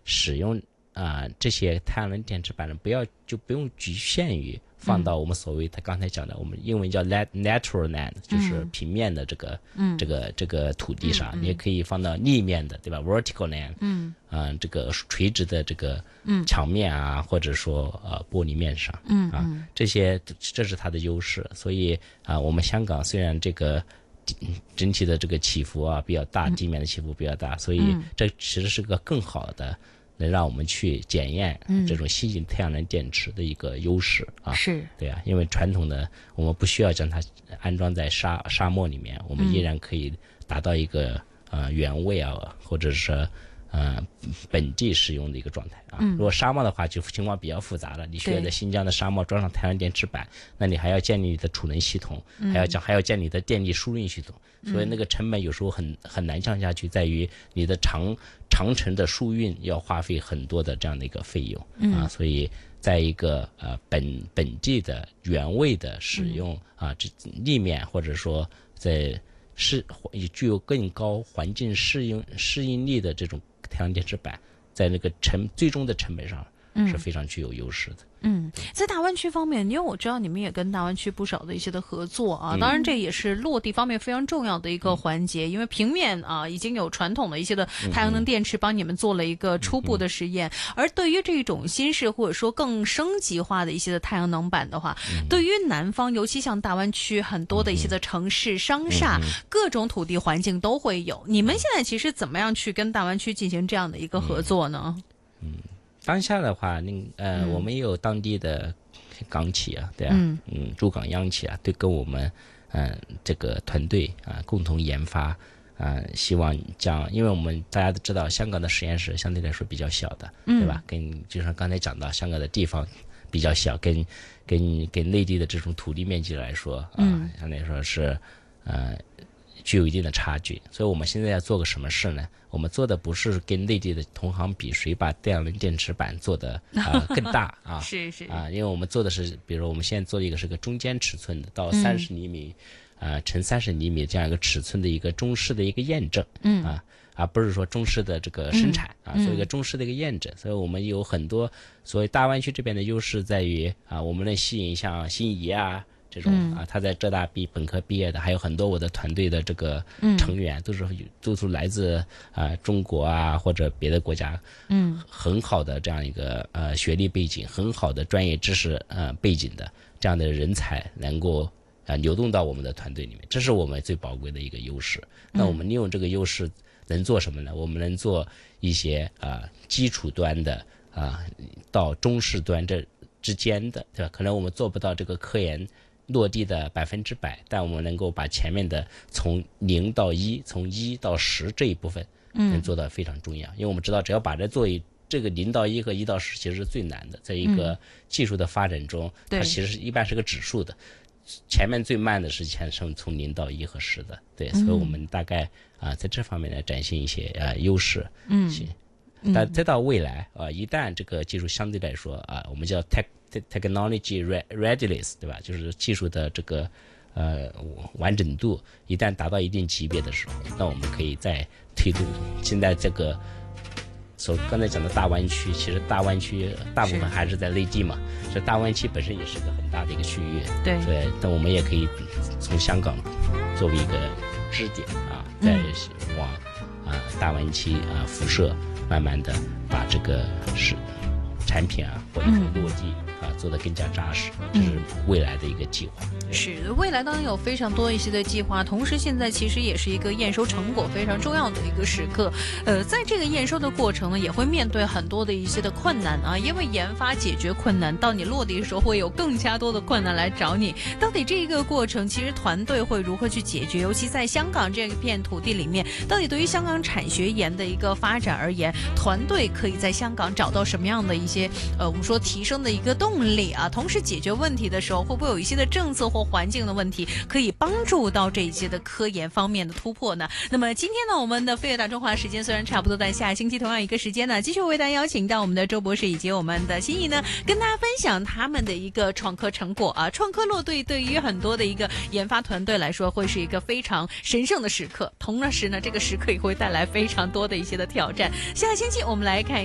使用这些太阳能电池板呢，不用局限于放到我们所谓他刚才讲的，我们英文叫 natural land， 就是平面的这个土地上，你也可以放到立面的，对吧 ？vertical land，这个垂直的这个墙面啊，或者说玻璃面上，这是它的优势。所以我们香港虽然这个整体的这个起伏比较大，地面的起伏比较大，所以这其实是个更好的。能让我们去检验这种吸进太阳能电池的一个优势是对因为传统的我们不需要将它安装在沙漠里面，我们依然可以达到一个原位或者是本地使用的一个状态如果沙漠的话就情况比较复杂了，你需要在新疆的沙漠装上太阳电池板，那你还要建立你的储能系统，还要建立你的电力输运系统，所以那个成本有时候很难降下去，在于你的长程的输运要花费很多的这样的一个费用所以在一个本地的原位的使用这立面或者说在具有更高环境适应力的这种太阳电池板，在那个最终的成本上是非常具有优势的。 在大湾区方面，因为我知道你们也跟大湾区不少的一些的合作当然这也是落地方面非常重要的一个环节，因为平面已经有传统的一些的太阳能电池帮你们做了一个初步的实验，而对于这种新式或者说更升级化的一些的太阳能板的话，对于南方尤其像大湾区很多的一些的城市商厦各种土地环境都会有，你们现在其实怎么样去跟大湾区进行这样的一个合作呢？ 当下的话我们也有当地的港企对驻港央企对跟我们这个团队共同研发希望因为我们大家都知道香港的实验室相对来说比较小的对吧，就像刚才讲到香港的地方比较小，跟内地的这种土地面积来说相对来说是具有一定的差距，所以我们现在要做个什么事呢？我们做的不是跟内地的同行比谁把太阳能电池板做的更大是因为我们做的是，比如我们现在做的一个是个中间尺寸的，到30厘米乘30厘米这样一个尺寸的一个中式的一个验证而不是说中式的这个生产做一个中式的一个验证。所以我们有很多所谓大湾区这边的优势在于我们能吸引像心仪这种他在浙大本科毕业的，还有很多我的团队的这个成员都是来自中国或者别的国家很好的这样一个学历背景，很好的专业知识背景的这样的人才能够流动到我们的团队里面，这是我们最宝贵的一个优势。那我们利用这个优势能做什么呢？我们能做一些基础端的到中式端这之间的，对吧？可能我们做不到这个科研落地的100%，但我们能够把前面的从0到1，从1到10这一部分能做到非常重要。因为我们知道只要把这个0到1和1到10其实是最难的，在一个技术的发展中它其实一般是个指数的，前面最慢的是从0到1和10的，对，所以我们大概在这方面来展现一些优势但再到未来一旦这个技术相对来说我们叫 technology readiness， 对吧？就是技术的这个完整度一旦达到一定级别的时候，那我们可以再推动。现在这个刚才讲的大湾区，其实大湾区大部分还是在内地嘛，所以大湾区本身也是个很大的一个区域。对，但我们也可以从香港作为一个支点再往大湾区辐射，慢慢的把这个产品或者说落地做得更加扎实，这是未来的一个计划。 是，未来当然有非常多一些的计划，同时现在其实也是一个验收成果非常重要的一个时刻。在这个验收的过程呢，也会面对很多的一些的困难因为研发解决困难，到你落地的时候会有更加多的困难来找你。到底这一个过程，其实团队会如何去解决？尤其在香港这一片土地里面，到底对于香港产学研的一个发展而言，团队可以在香港找到什么样的一些我们说提升的一个动力同时解决问题的时候，会不会有一些的政策或环境的问题可以帮助到这一些的科研方面的突破呢？那么今天呢，我们的飞跃大中华时间虽然差不多，但下星期同样一个时间呢，继续为大家邀请到我们的周博士以及我们的心怡呢，跟大家分享他们的一个创科成果创科落地对于很多的一个研发团队来说，会是一个非常神圣的时刻，同时呢，这个时刻也会带来非常多的一些的挑战。下个星期我们来看